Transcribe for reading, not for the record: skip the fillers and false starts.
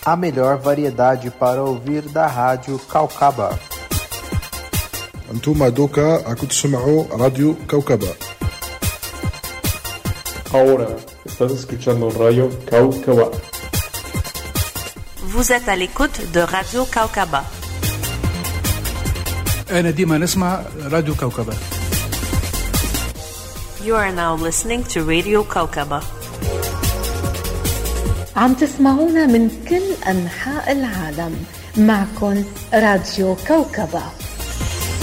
a melhor variedade para ouvir da Rádio Caucaba. أنتم دوكا راكم تسمعوا راديو كوكبة. Ahora estás escuchando Radio Caucaba. Vous êtes à l'écoute de Radio Caucaba. أنا ديما نسمع راديو كوكبة. You are now listening to Radio Caucaba. عم تسمعونا من كل أنحاء العالم. معكم راديو كوكبة.